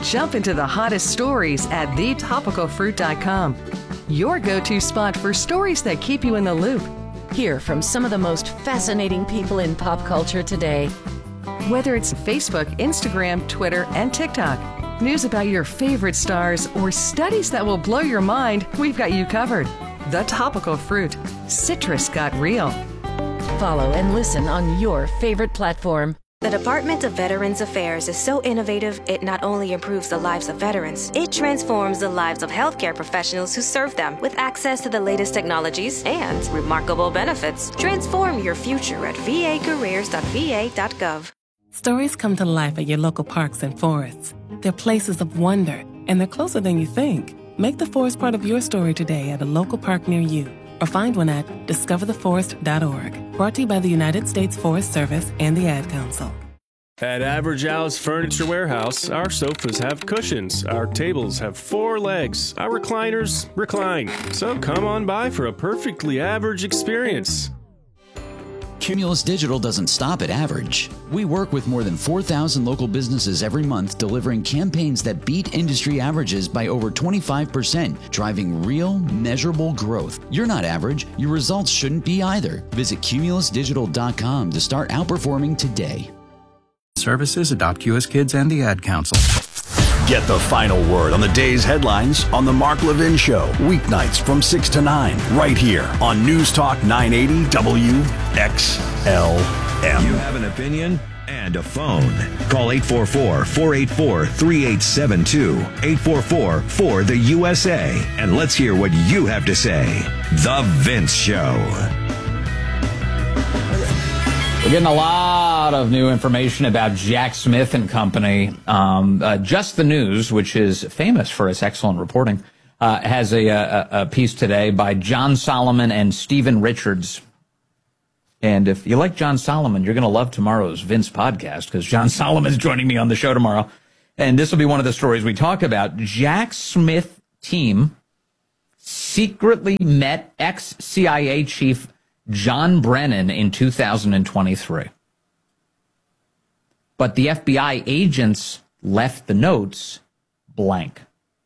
Jump into the hottest stories at thetopicalfruit.com. Your go-to spot for stories that keep you in the loop. Hear from some of the most fascinating people in pop culture today. Whether it's Facebook, Instagram, Twitter, and TikTok, news about your favorite stars, or studies that will blow your mind, we've got you covered. The Topical Fruit. Citrus got real. Follow and listen on your favorite platform. The Department of Veterans Affairs is so innovative, it not only improves the lives of veterans, it transforms the lives of healthcare professionals who serve them with access to the latest technologies and remarkable benefits. Transform your future at vacareers.va.gov. Stories come to life at your local parks and forests. They're places of wonder, and they're closer than you think. Make the forest part of your story today at a local park near you, or find one at discovertheforest.org. Brought to you by the United States Forest Service and the Ad Council. At Average Al's Furniture Warehouse, our sofas have cushions, our tables have 4 legs, our recliners recline. So come on by for a perfectly average experience. Cumulus Digital doesn't stop at average. We work with more than 4,000 local businesses every month, delivering campaigns that beat industry averages by over 25%, driving real, measurable growth. You're not average. Your results shouldn't be either. Visit cumulusdigital.com to start outperforming today. Services adopt US Kids and the Ad Council. Get the final word on the day's headlines on The Mark Levin Show, weeknights from 6 to 9, right here on News Talk 980 WXLM. You have an opinion and a phone. Call 844-484-3872, 844-4-THE-USA, and let's hear what you have to say. The Vince Show. We're getting a lot of new information about Jack Smith and Company. Just the News, which is famous for its excellent reporting, has a piece today by John Solomon and Stephen Richards. And if you like John Solomon, you're going to love tomorrow's Vince podcast, because John Solomon's joining me on the show tomorrow. And this will be one of the stories we talk about. Jack Smith team secretly met ex-CIA chief John Brennan in 2023. But the FBI agents left the notes blank.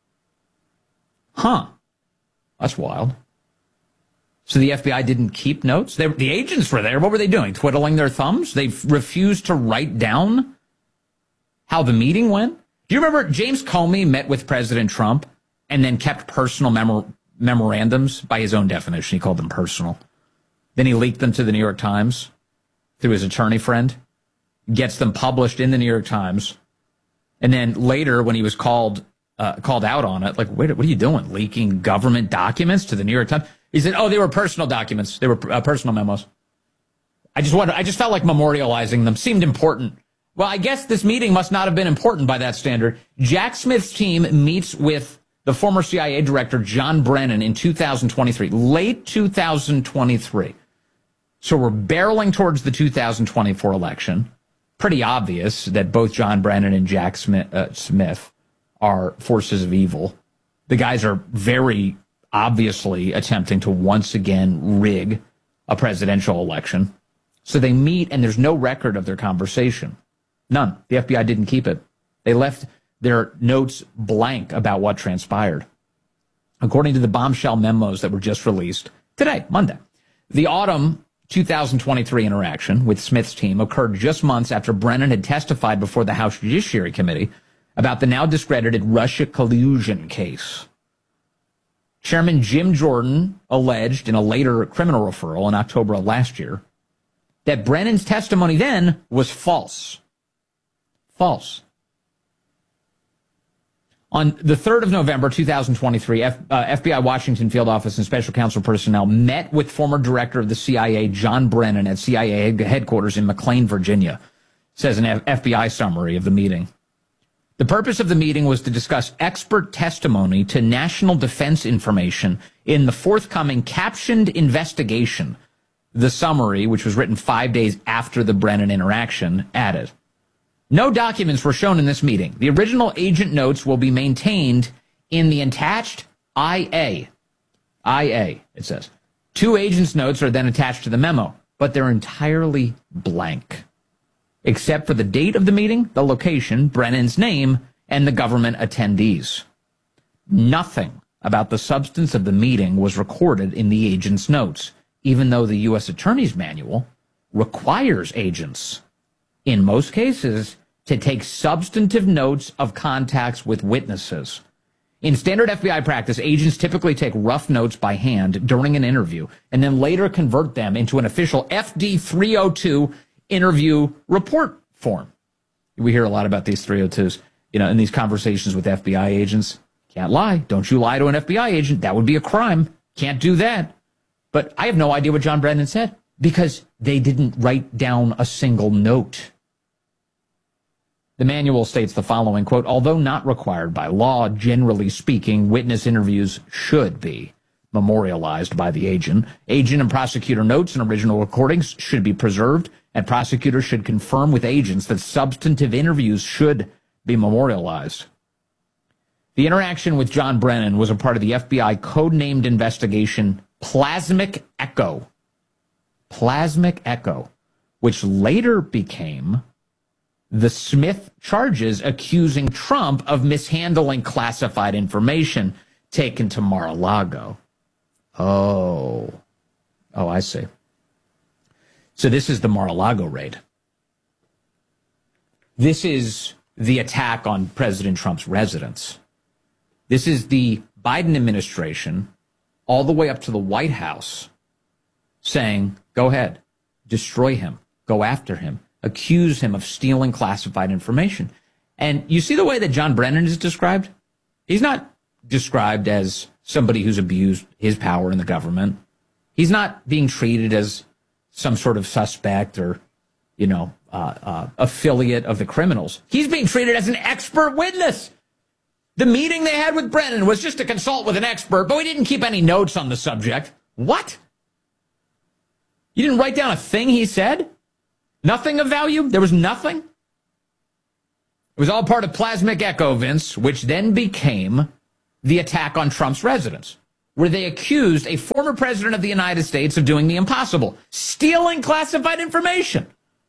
Huh. That's wild. So the FBI didn't keep notes? The agents were there. What were they doing? Twiddling their thumbs? They refused to write down how the meeting went? Do you remember James Comey met with President Trump and then kept personal memorandums? By his own definition, he called them personal. Then he leaked them to the New York Times through his attorney friend, gets them published in the New York Times. And then later, when he was called out on it, like, wait, what are you doing? Leaking government documents to the New York Times? He said, oh, they were personal documents. They were personal memos. I just felt like memorializing them seemed important. Well, I guess this meeting must not have been important by that standard. Jack Smith's team meets with the former CIA director, John Brennan, in 2023, late 2023. So we're barreling towards the 2024 election. Pretty obvious that both John Brennan and Jack Smith are forces of evil. The guys are very obviously attempting to once again rig a presidential election. So they meet, and there's no record of their conversation. None. The FBI didn't keep it. They left their notes blank about what transpired. According to the bombshell memos that were just released today, Monday, the autumn 2023 interaction with Smith's team occurred just months after Brennan had testified before the House Judiciary Committee about the now discredited Russia collusion case. Chairman Jim Jordan alleged in a later criminal referral in October of last year that Brennan's testimony then was false. False. On the 3rd of November, 2023, FBI Washington Field Office and Special Counsel personnel met with former director of the CIA, John Brennan, at CIA headquarters in McLean, Virginia, says an FBI summary of the meeting. The purpose of the meeting was to discuss expert testimony to national defense information in the forthcoming captioned investigation. The summary, which was written 5 days after the Brennan interaction, added, no documents were shown in this meeting. The original agent notes will be maintained in the attached IA. IA, it says. 2 agents' notes are then attached to the memo, but they're entirely blank, except for the date of the meeting, the location, Brennan's name, and the government attendees. Nothing about the substance of the meeting was recorded in the agent's notes, even though the U.S. Attorney's Manual requires agents, in most cases, to take substantive notes of contacts with witnesses. In standard FBI practice, agents typically take rough notes by hand during an interview and then later convert them into an official FD 302 interview report form. We hear a lot about these 302s, in these conversations with FBI agents. Can't lie. Don't you lie to an FBI agent. That would be a crime. Can't do that. But I have no idea what John Brennan said because they didn't write down a single note. The manual states the following, quote, although not required by law, generally speaking, witness interviews should be memorialized by the agent. Agent and prosecutor notes and original recordings should be preserved, and prosecutors should confirm with agents that substantive interviews should be memorialized. The interaction with John Brennan was a part of the FBI codenamed investigation Plasmic Echo. Plasmic Echo, which later became the Smith charges accusing Trump of mishandling classified information taken to Mar-a-Lago. Oh, I see. So this is the Mar-a-Lago raid. This is the attack on President Trump's residence. This is the Biden administration all the way up to the White House saying, go ahead, destroy him, go after him, accuse him of stealing classified information. And you see the way that John Brennan is described? He's not described as somebody who's abused his power in the government. He's not being treated as some sort of suspect or, affiliate of the criminals. He's being treated as an expert witness. The meeting they had with Brennan was just to consult with an expert, but we didn't keep any notes on the subject. What? You didn't write down a thing he said? Nothing of value? There was nothing? It was all part of Plasmic Echo, Vince, which then became the attack on Trump's residence, where they accused a former president of the United States of doing the impossible, stealing classified information.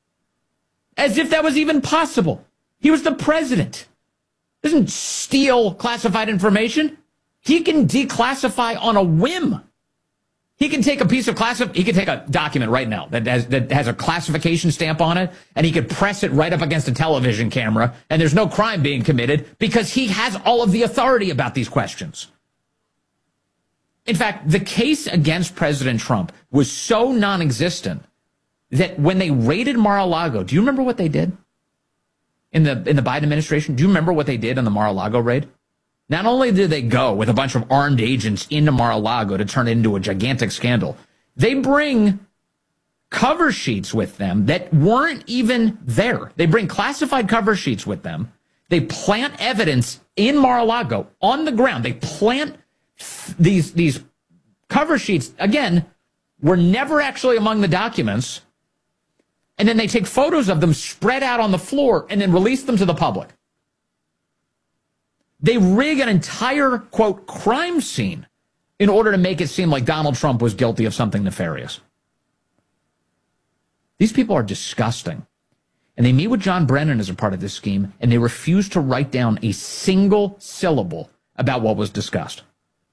As if that was even possible. He was the president. Doesn't steal classified information. He can declassify on a whim. He can take a piece of he can take a document right now that has a classification stamp on it, and he could press it right up against a television camera, and there's no crime being committed because he has all of the authority about these questions. In fact, the case against President Trump was so non-existent that when they raided Mar-a-Lago, do you remember what they did in the Biden administration? Do you remember what they did on the Mar-a-Lago raid? Not only did they go with a bunch of armed agents into Mar-a-Lago to turn it into a gigantic scandal, they bring cover sheets with them that weren't even there. They bring classified cover sheets with them. They plant evidence in Mar-a-Lago on the ground. They plant these cover sheets, again, were never actually among the documents. And then they take photos of them spread out on the floor and then release them to the public. They rig an entire, quote, crime scene in order to make it seem like Donald Trump was guilty of something nefarious. These people are disgusting. And they meet with John Brennan as a part of this scheme, and they refuse to write down a single syllable about what was discussed.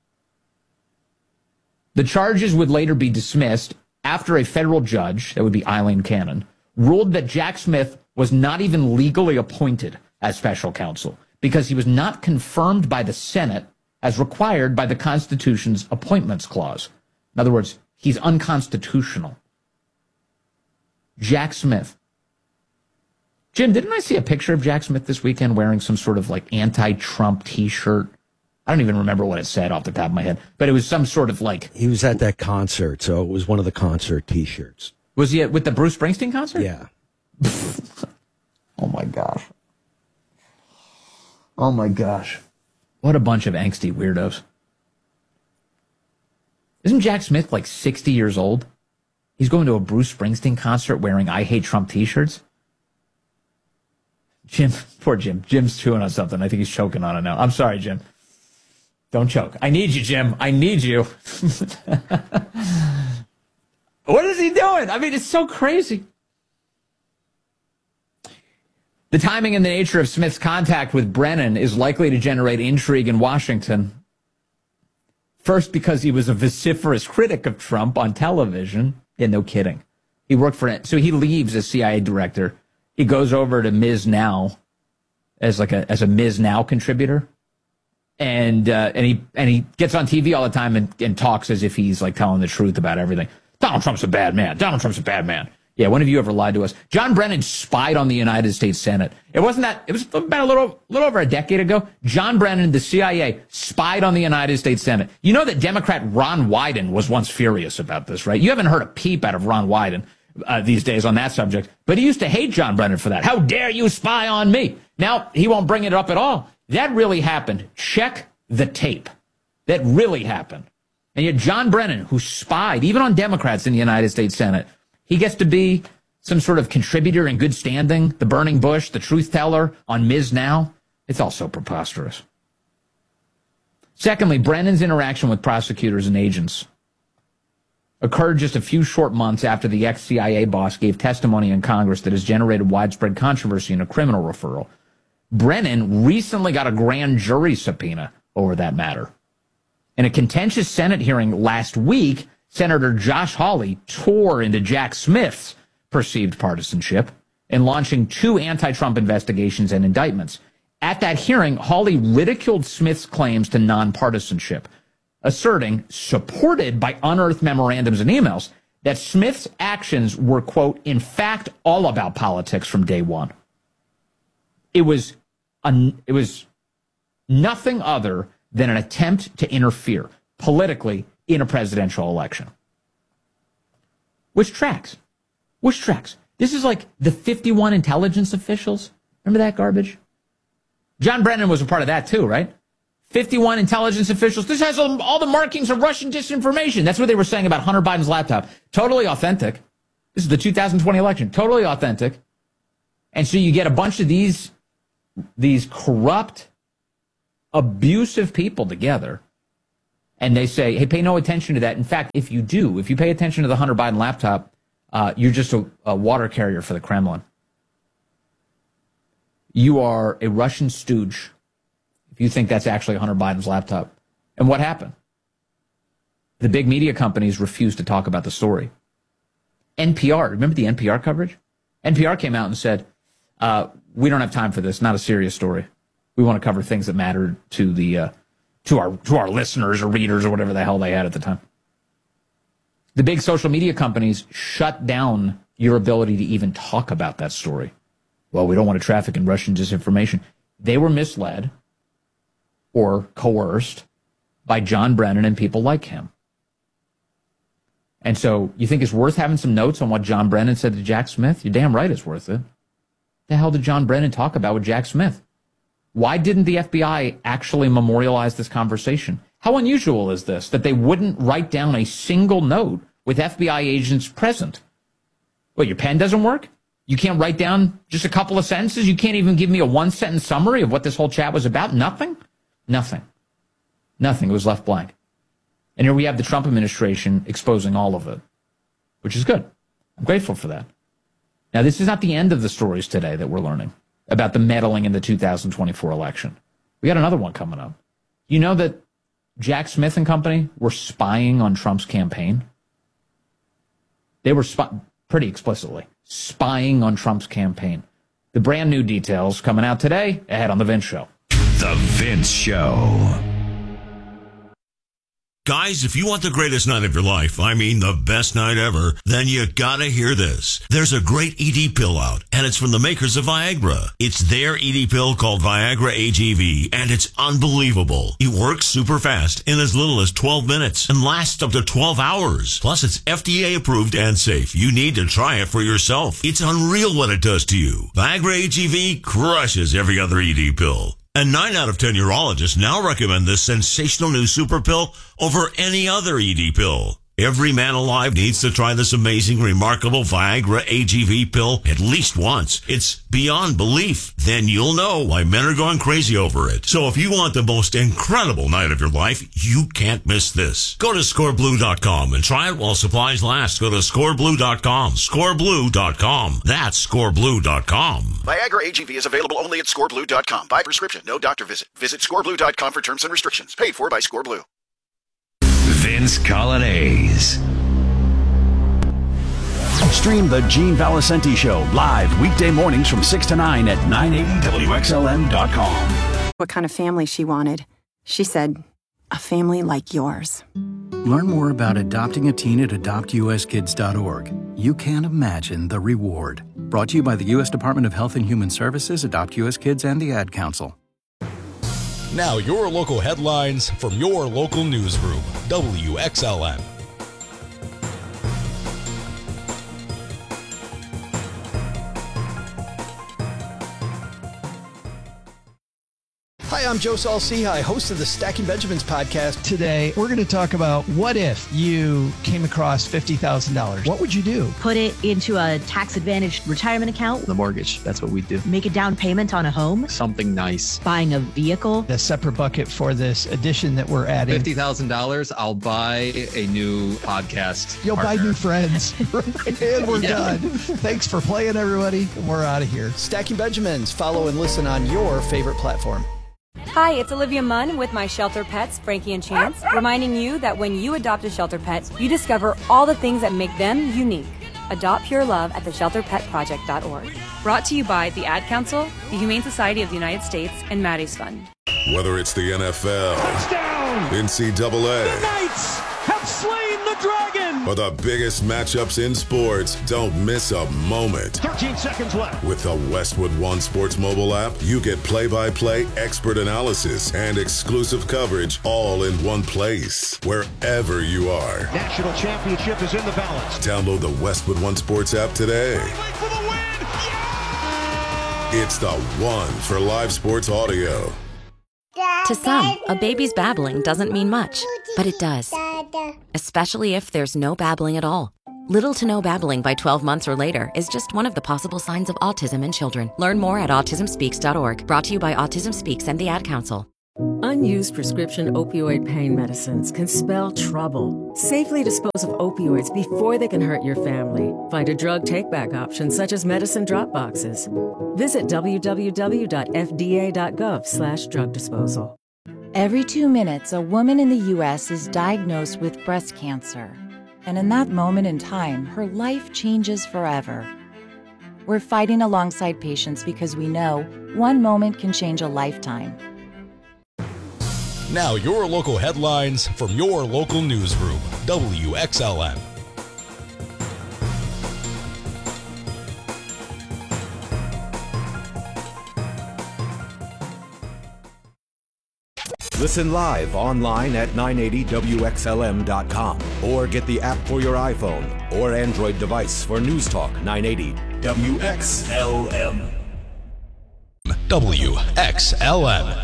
The charges would later be dismissed after a federal judge, that would be Eileen Cannon, ruled that Jack Smith was not even legally appointed as special counsel because he was not confirmed by the Senate as required by the Constitution's Appointments Clause. In other words, he's unconstitutional. Jack Smith. Jim, didn't I see a picture of Jack Smith this weekend wearing some sort of like anti-Trump T-shirt? I don't even remember what it said off the top of my head, but it was some sort of like... He was at that concert, so it was one of the concert T-shirts. Was he with the Bruce Springsteen concert? Yeah. Oh, my gosh. Oh, my gosh. What a bunch of angsty weirdos. Isn't Jack Smith like 60 years old? He's going to a Bruce Springsteen concert wearing I Hate Trump T-shirts? Jim, poor Jim. Jim's chewing on something. I think he's choking on it now. I'm sorry, Jim. Don't choke. I need you, Jim. I need you. What is he doing? I mean, it's so crazy. The timing and the nature of Smith's contact with Brennan is likely to generate intrigue in Washington. First, because he was a vociferous critic of Trump on television. Yeah, no kidding. He worked for it. So he leaves as CIA director. He goes over to Ms. Now as a Ms. Now contributor. And he gets on TV all the time and talks as if he's like telling the truth about everything. Donald Trump's a bad man. Donald Trump's a bad man. Yeah, when have you ever lied to us? John Brennan spied on the United States Senate. It was about a little over a decade ago. John Brennan, the CIA, spied on the United States Senate. You know that Democrat Ron Wyden was once furious about this, right? You haven't heard a peep out of Ron Wyden these days on that subject, but he used to hate John Brennan for that. How dare you spy on me? Now, he won't bring it up at all. That really happened. Check the tape. That really happened. And yet John Brennan, who spied even on Democrats in the United States Senate, he gets to be some sort of contributor in good standing, the burning bush, the truth teller on Ms. Now. It's all so preposterous. Secondly, Brennan's interaction with prosecutors and agents occurred just a few short months after the ex-CIA boss gave testimony in Congress that has generated widespread controversy in a criminal referral. Brennan recently got a grand jury subpoena over that matter. In a contentious Senate hearing last week, Senator Josh Hawley tore into Jack Smith's perceived partisanship in launching 2 anti-Trump investigations and indictments. At that hearing, Hawley ridiculed Smith's claims to nonpartisanship, asserting, supported by unearthed memorandums and emails, that Smith's actions were, quote, in fact, all about politics from day one. It was nothing other than an attempt to interfere politically in a presidential election. Which tracks? This is like the 51 intelligence officials. Remember that garbage? John Brennan was a part of that too, right? 51 intelligence officials. This has all the markings of Russian disinformation. That's what they were saying about Hunter Biden's laptop. Totally authentic. This is the 2020 election. Totally authentic. And so you get a bunch of these corrupt, abusive people together, and they say, hey, pay no attention to that. In fact, if you pay attention to the Hunter Biden laptop, you're just a water carrier for the Kremlin. You are a Russian stooge if you think that's actually Hunter Biden's laptop. And what happened? The big media companies refused to talk about the story. NPR, remember the NPR coverage? NPR came out and said, we don't have time for this, not a serious story. We want to cover things that matter to our listeners or readers or whatever the hell they had at the time. The big social media companies shut down your ability to even talk about that story. Well, we don't want to traffic in Russian disinformation. They were misled or coerced by John Brennan and people like him. And so you think it's worth having some notes on what John Brennan said to Jack Smith? You're damn right it's worth it. The hell did John Brennan talk about with Jack Smith? Why didn't the FBI actually memorialize this conversation? How unusual is this, that they wouldn't write down a single note with FBI agents present? What, your pen doesn't work? You can't write down just a couple of sentences? You can't even give me a one-sentence summary of what this whole chat was about? Nothing? Nothing. It was left blank. And here we have the Trump administration exposing all of it, which is good. I'm grateful for that. Now, this is not the end of the stories today that we're learning about the meddling in the 2024 election. We got another one coming up. You know that Jack Smith and company were spying on Trump's campaign? They were pretty explicitly spying on Trump's campaign. The brand new details coming out today ahead on The Vince Show. The Vince Show. Guys, if you want the greatest night of your life, I mean the best night ever, then you gotta hear this. There's a great ED pill out, and it's from the makers of Viagra. It's their ED pill called Viagra AGV, and it's unbelievable. It works super fast in as little as 12 minutes and lasts up to 12 hours. Plus, it's FDA approved and safe. You need to try it for yourself. It's unreal what it does to you. Viagra AGV crushes every other ED pill. And 9 out of 10 urologists now recommend this sensational new super pill over any other ED pill. Every man alive needs to try this amazing, remarkable Viagra AGV pill at least once. It's beyond belief. Then you'll know why men are going crazy over it. So if you want the most incredible night of your life, you can't miss this. Go to scoreblue.com and try it while supplies last. Go to scoreblue.com. Scoreblue.com. That's scoreblue.com. Viagra AGV is available only at scoreblue.com. By prescription, no doctor visit. Visit scoreblue.com for terms and restrictions. Paid for by ScoreBlue. Vince Colonnese. Stream the Gene Valicenti Show live weekday mornings from 6 to 9 at 980WXLM.com. What kind of family she wanted. She said, a family like yours. Learn more about adopting a teen at adoptuskids.org. You can't imagine the reward. Brought to you by the U.S. Department of Health and Human Services, Adopt U.S. Kids, and the Ad Council. Now your local headlines from your local newsroom, WXLM. Hi, I'm Joe Saul-Sehy, host of the Stacking Benjamins podcast. Today, we're going to talk about what if you came across $50,000. What would you do? Put it into a tax-advantaged retirement account. The mortgage, that's what we do. Make a down payment on a home. Something nice. Buying a vehicle. A separate bucket for this addition that we're adding. $50,000, I'll buy a new podcast. You'll partner. buy new friends. And we're done. Thanks for playing, everybody. We're out of here. Stacking Benjamins. Follow and listen on your favorite platform. Hi, it's Olivia Munn with my shelter pets, Frankie and Chance, reminding you that when you adopt a shelter pet, you discover all the things that make them unique. Adopt Pure Love at theshelterpetproject.org. Brought to you by the Ad Council, the Humane Society of the United States, and Maddie's Fund. Whether it's the NFL, touchdown, NCAA, the Knights have slain the Dragon, or the biggest matchups in sports, don't miss a moment. 13 seconds left. With the Westwood One Sports mobile app, you get play-by-play, expert analysis, and exclusive coverage all in one place, wherever you are. National championship is in the balance. Download the Westwood One Sports app today. For the win. Yeah! It's the one for live sports audio. To some, a baby's babbling doesn't mean much, but it does. Especially if there's no babbling at all. Little to no babbling by 12 months or later is just one of the possible signs of autism in children. Learn more at autismspeaks.org. Brought to you by Autism Speaks and the Ad Council. Unused prescription opioid pain medicines can spell trouble. Safely dispose of opioids before they can hurt your family. Find a drug take-back option such as medicine drop boxes. Visit www.fda.gov/drug disposal. Every 2 minutes, a woman in the U.S. is diagnosed with breast cancer. And in that moment in time, her life changes forever. We're fighting alongside patients because we know one moment can change a lifetime. Now your local headlines from your local newsroom, WXLM. Listen live online at 980WXLM.com or get the app for your iPhone or Android device for News Talk 980 WXLM. WXLM.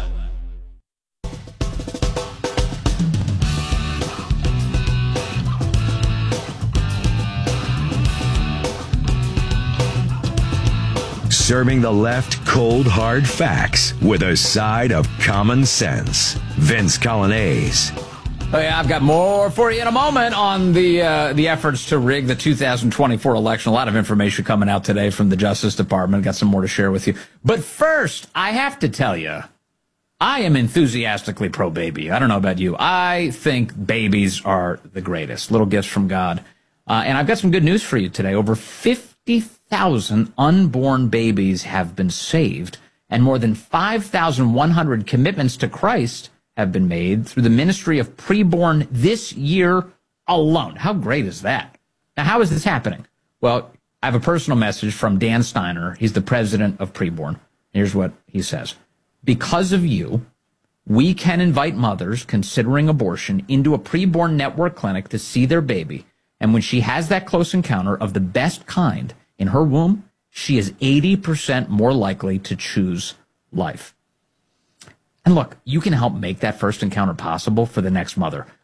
Serving the left cold, hard facts with a side of common sense. Vince Colonnese. Oh yeah, I've got more for you in a moment on the efforts to rig the 2024 election. A lot of information coming out today from the Justice Department. Got some more to share with you. But first, I have to tell you, I am enthusiastically pro-baby. I don't know about you. I think babies are the greatest. Little gifts from God. And I've got some good news for you today. Over 50,000 unborn babies have been saved, and more than 5,100 commitments to Christ have been made through the ministry of preborn this year alone. How great is that? Now, how is this happening? Well, I have a personal message from Dan Steiner. He's the president of Preborn. Here's what he says. Because of you, we can invite mothers considering abortion into a preborn network clinic to see their baby. And when she has that close encounter of the best kind in her womb, she is 80% more likely to choose life. And look, you can help make that first encounter possible for the next mother.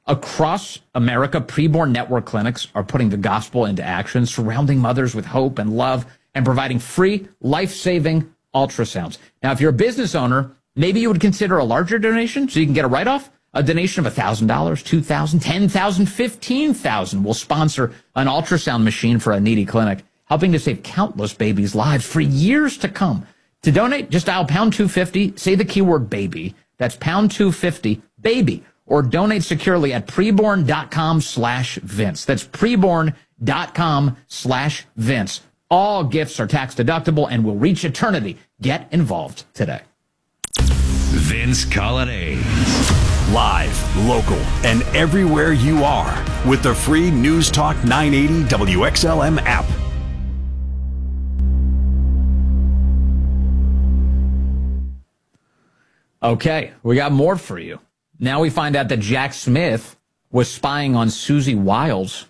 Across America, preborn network clinics are putting the gospel into action, surrounding mothers with hope and love and providing free, life-saving ultrasounds. Now, if you're a business owner, maybe you would consider a larger donation so you can get a write-off. A donation of $1,000, $2,000, $10,000, $15,000 will sponsor an ultrasound machine for a needy clinic, helping to save countless babies' lives for years to come. To donate, just dial pound 250, say the keyword baby. That's pound 250, baby. Or donate securely at preborn.com/Vince. That's preborn.com/Vince. All gifts are tax deductible and will reach eternity. Get involved today. Vince Colonnade. Live, local, and everywhere you are with the free News Talk 980 WXLM app. Okay, we got more for you. Now we find out that Jack Smith was spying on Susie Wiles.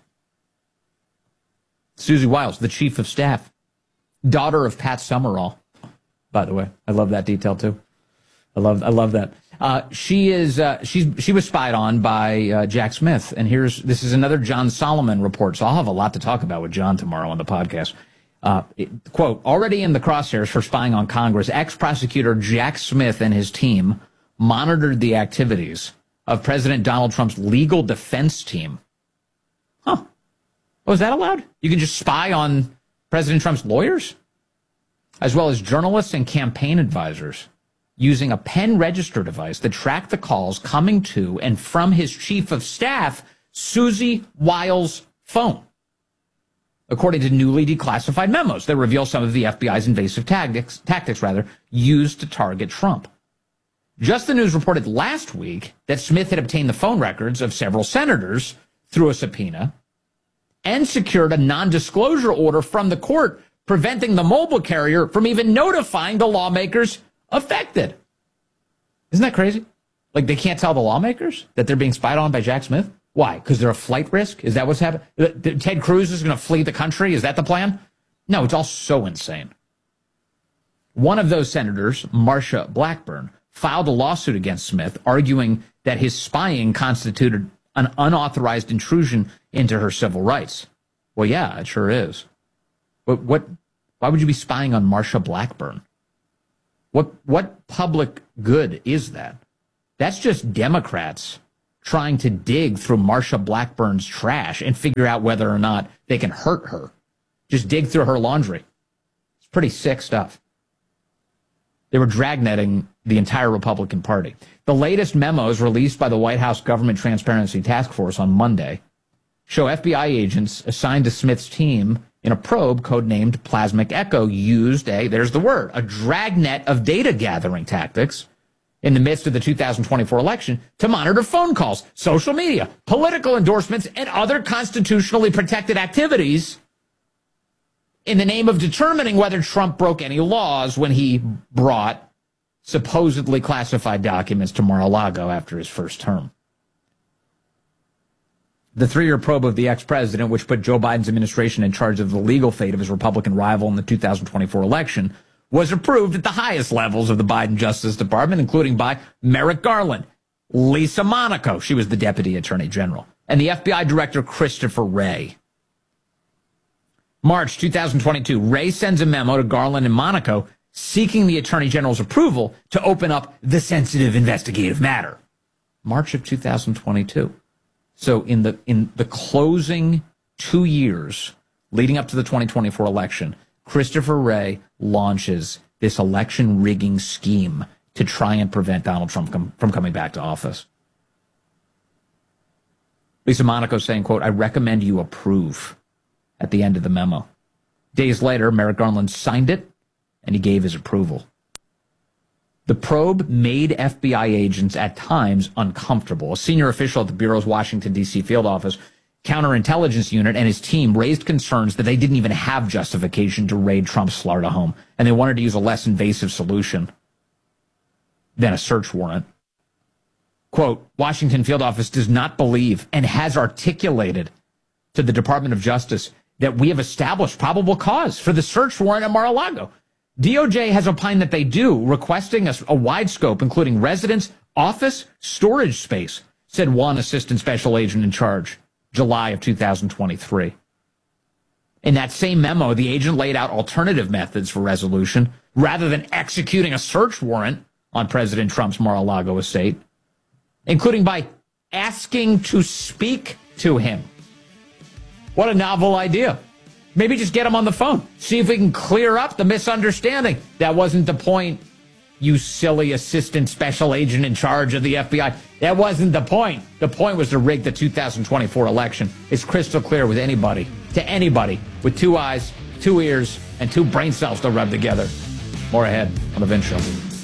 Susie Wiles, the chief of staff, daughter of Pat Summerall. By the way, I love that detail too. I love that. She was spied on by Jack Smith, and this is another John Solomon report. So I'll have a lot to talk about with John tomorrow on the podcast. Quote, already in the crosshairs for spying on Congress, ex-prosecutor Jack Smith and his team monitored the activities of President Donald Trump's legal defense team. Huh. Oh, is that allowed? You can just spy on President Trump's lawyers? As well as journalists and campaign advisors using a pen register device that tracked the calls coming to and from his chief of staff, Susie Wiles' phone. According to newly declassified memos that reveal some of the FBI's invasive tactics used to target Trump. Just the News reported last week that Smith had obtained the phone records of several senators through a subpoena and secured a non-disclosure order from the court preventing the mobile carrier from even notifying the lawmakers affected. Isn't that crazy? Like, they can't tell the lawmakers that they're being spied on by Jack Smith? Why? Because they're a flight risk? Is that what's happening? Ted Cruz is going to flee the country? Is that the plan? No, it's all so insane. One of those senators, Marsha Blackburn, filed a lawsuit against Smith, arguing that his spying constituted an unauthorized intrusion into her civil rights. Well, yeah, it sure is. But why would you be spying on Marsha Blackburn? What public good is that? That's just Democrats trying to dig through Marsha Blackburn's trash and figure out whether or not they can hurt her. Just dig through her laundry. It's pretty sick stuff. They were dragnetting the entire Republican Party. The latest memos released by the White House Government Transparency Task Force on Monday show FBI agents assigned to Smith's team in a probe codenamed Plasmic Echo used there's the word, a dragnet of data gathering tactics in the midst of the 2024 election to monitor phone calls, social media, political endorsements, and other constitutionally protected activities in the name of determining whether Trump broke any laws when he brought supposedly classified documents to Mar-a-Lago after his first term. The 3-year probe of the ex-president, which put Joe Biden's administration in charge of the legal fate of his Republican rival in the 2024 election, was approved at the highest levels of the Biden Justice Department, including by Merrick Garland, Lisa Monaco, she was the Deputy Attorney General, and the FBI Director Christopher Wray. March 2022, Wray sends a memo to Garland and Monaco seeking the Attorney General's approval to open up the sensitive investigative matter. March of 2022. So in the closing 2 years leading up to the 2024 election, Christopher Wray launches this election rigging scheme to try and prevent Donald Trump from coming back to office. Lisa Monaco saying, quote, I recommend you approve at the end of the memo. Days later, Merrick Garland signed it and he gave his approval. The probe made FBI agents at times uncomfortable. A senior official at the Bureau's Washington, D.C. field office counterintelligence unit and his team raised concerns that they didn't even have justification to raid Trump's Florida home, and they wanted to use a less invasive solution than a search warrant. Quote, Washington field office does not believe and has articulated to the Department of Justice that we have established probable cause for the search warrant at Mar-a-Lago. DOJ has opined that they do, requesting a wide scope, including residence, office, storage space, said one assistant special agent in charge, July of 2023. In that same memo, the agent laid out alternative methods for resolution rather than executing a search warrant on President Trump's Mar-a-Lago estate, including by asking to speak to him. What a novel idea. Maybe just get him on the phone. See if we can clear up the misunderstanding. That wasn't the point, you silly assistant special agent in charge of the FBI. That wasn't the point. The point was to rig the 2024 election. It's crystal clear with anybody, to anybody, with 2 eyes, 2 ears, and 2 brain cells to rub together. More ahead on The Vince Show.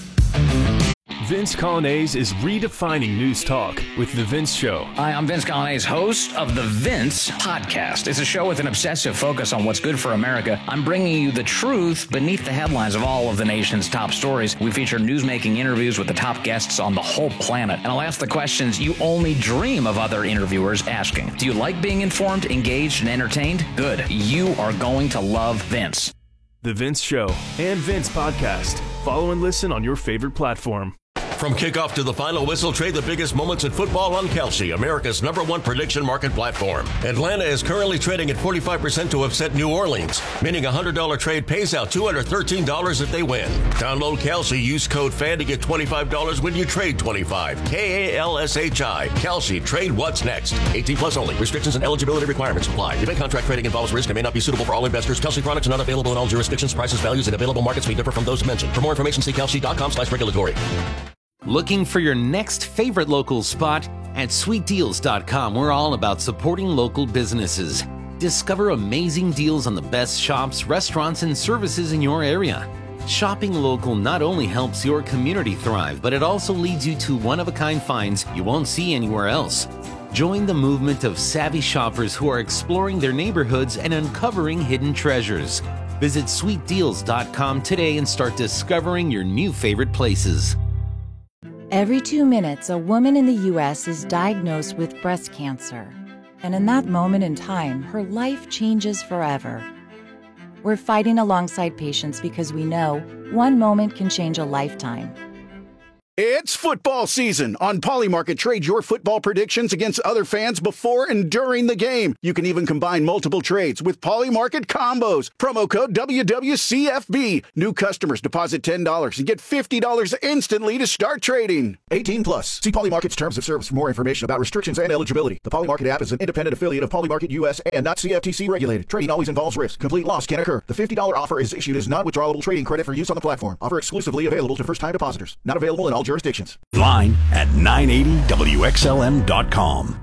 Vince Coglianese is redefining news talk with The Vince Show. Hi, I'm Vince Coglianese, host of The Vince Podcast. It's a show with an obsessive focus on what's good for America. I'm bringing you the truth beneath the headlines of all of the nation's top stories. We feature newsmaking interviews with the top guests on the whole planet. And I'll ask the questions you only dream of other interviewers asking. Do you like being informed, engaged, and entertained? Good. You are going to love Vince. The Vince Show and Vince Podcast. Follow and listen on your favorite platform. From kickoff to the final whistle, trade the biggest moments in football on Kalshi, America's #1 prediction market platform. Atlanta is currently trading at 45% to upset New Orleans, meaning a $100 trade pays out $213 if they win. Download Kalshi, use code FAN to get $25 when you trade $25. KALSHI. Kalshi, trade what's next. 18 plus only. Restrictions and eligibility requirements apply. Event contract trading involves risk and may not be suitable for all investors. Kalshi products are not available in all jurisdictions. Prices, values, and available markets may differ from those mentioned. For more information, see kalshi.com/regulatory. Looking for your next favorite local spot? At sweetdeals.com, we're all about supporting local businesses. Discover amazing deals on the best shops, restaurants, and services in your area. Shopping local not only helps your community thrive, but it also leads you to one-of-a-kind finds you won't see anywhere else. Join the movement of savvy shoppers who are exploring their neighborhoods and uncovering hidden treasures. Visit sweetdeals.com today and start discovering your new favorite places. Every 2 minutes, a woman in the U.S. is diagnosed with breast cancer. And in that moment in time, her life changes forever. We're fighting alongside patients because we know one moment can change a lifetime. It's football season. On Polymarket, trade your football predictions against other fans before and during the game. You can even combine multiple trades with Polymarket combos. Promo code WWCFB. New customers deposit $10 and get $50 instantly to start trading. 18 plus. See Polymarket's terms of service for more information about restrictions and eligibility. The Polymarket app is an independent affiliate of Polymarket US and not CFTC regulated. Trading always involves risk. Complete loss can occur. The $50 offer is issued as non-withdrawable trading credit for use on the platform. Offer exclusively available to first-time depositors. Not available in all jurisdictions. Line at 980WXLM.com.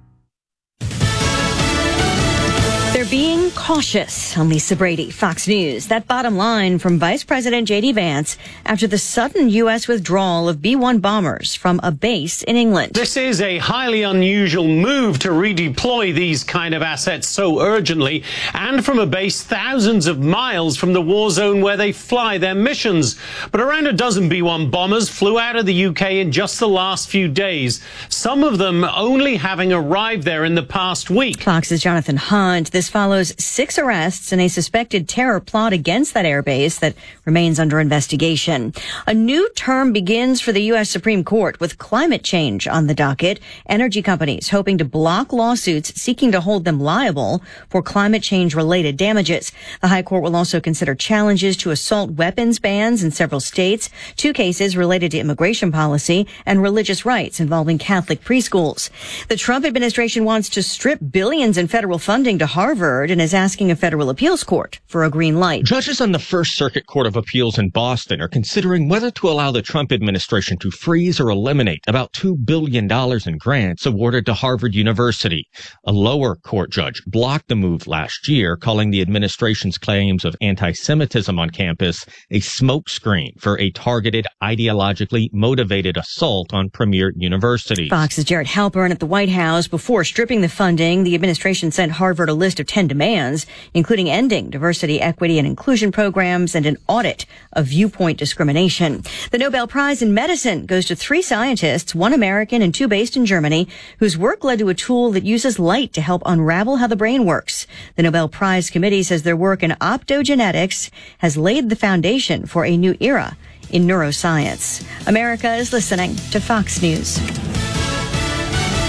They're being cautious. I'm Lisa Brady, Fox News. That bottom line from Vice President J.D. Vance after the sudden U.S. withdrawal of B-1 bombers from a base in England. This is a highly unusual move to redeploy these kind of assets so urgently and from a base thousands of miles from the war zone where they fly their missions. But around a dozen B-1 bombers flew out of the UK in just the last few days, some of them only having arrived there in the past week. Fox's Jonathan Hunt. This follows 6 arrests in a suspected terror plot against that airbase that remains under investigation. A new term begins for the U.S. Supreme Court with climate change on the docket. Energy companies hoping to block lawsuits seeking to hold them liable for climate change-related damages. The High Court will also consider challenges to assault weapons bans in several states, 2 cases related to immigration policy, and religious rights involving Catholic preschools. The Trump administration wants to strip billions in federal funding to Harvard and is asking a federal appeals court for a green light. Judges on the First Circuit Court of Appeals in Boston are considering whether to allow the Trump administration to freeze or eliminate about $2 billion in grants awarded to Harvard University. A lower court judge blocked the move last year, calling the administration's claims of anti-Semitism on campus a smokescreen for a targeted, ideologically motivated assault on premier universities. Fox's Jared Halpern at the White House. Before stripping the funding, the administration sent Harvard a list of 10 demands, including ending diversity, equity, and inclusion programs and an audit of viewpoint discrimination. The Nobel Prize in Medicine goes to 3 scientists, 1 American and 2 based in Germany, whose work led to a tool that uses light to help unravel how the brain works. The Nobel Prize Committee says their work in optogenetics has laid the foundation for a new era in neuroscience. America is listening to Fox News.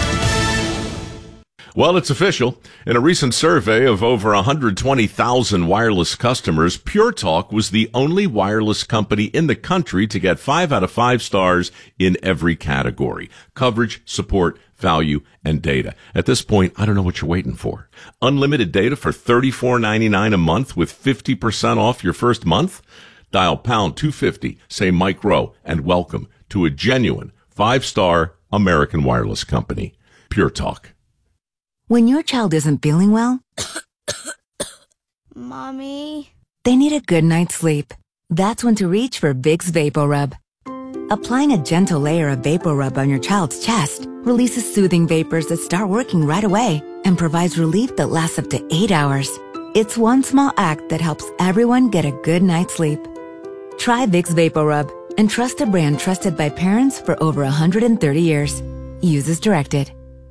Well, it's official. In a recent survey of over 120,000 wireless customers, Pure Talk was the only wireless company in the country to get 5 out of 5 stars in every category: coverage, support, value, and data. At this point, I don't know what you're waiting for. Unlimited data for $34.99 a month with 50% off your first month? Dial pound 250, say Mike Rowe, and welcome to a genuine 5-star American wireless company. Pure Talk. When your child isn't feeling well, Mommy, they need a good night's sleep. That's when to reach for Vicks VapoRub. Applying a gentle layer of VapoRub on your child's chest releases soothing vapors that start working right away and provides relief that lasts up to 8 hours. It's one small act that helps everyone get a good night's sleep. Try Vicks VapoRub and trust a brand trusted by parents for over 130 years. Use as directed.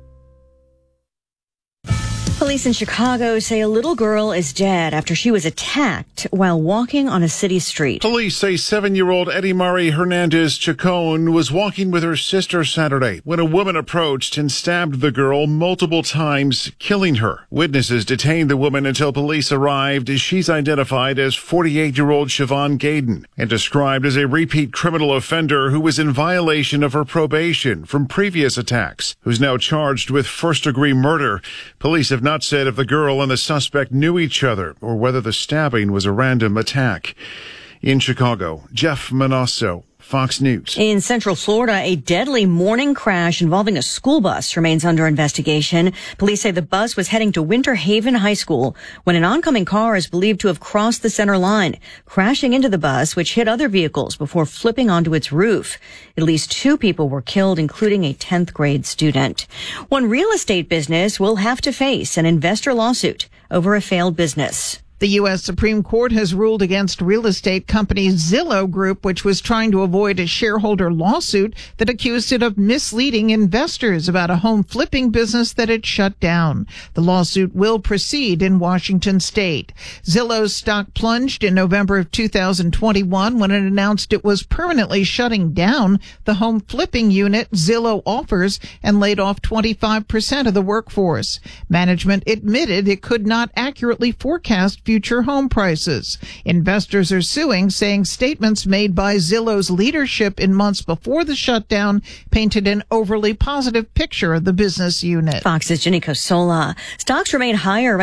Police in Chicago say a little girl is dead after she was attacked while walking on a city street. Police say 7-year-old Eddie Marie Hernandez Chacon was walking with her sister Saturday when a woman approached and stabbed the girl multiple times, killing her. Witnesses detained the woman until police arrived. She's identified as 48-year-old Siobhan Gaden and described as a repeat criminal offender who was in violation of her probation from previous attacks, who's now charged with first-degree murder. Police have not said if the girl and the suspect knew each other or whether the stabbing was a random attack. In Chicago, Jeff Manasso, Fox News. In Central Florida, a deadly morning crash involving a school bus remains under investigation. Police say the bus was heading to Winter Haven High School when an oncoming car is believed to have crossed the center line, crashing into the bus, which hit other vehicles before flipping onto its roof. At least 2 people were killed, including a 10th grade student. One real estate business will have to face an investor lawsuit over a failed business. The U.S. Supreme Court has ruled against real estate company Zillow Group, which was trying to avoid a shareholder lawsuit that accused it of misleading investors about a home flipping business that it shut down. The lawsuit will proceed in Washington state. Zillow's stock plunged in November of 2021 when it announced it was permanently shutting down the home flipping unit Zillow offers and laid off 25% of the workforce. Management admitted it could not accurately forecast future home prices. Investors are suing, saying statements made by Zillow's leadership in months before the shutdown painted an overly positive picture of the business unit. Fox's Jenny Cosola. Stocks remain higher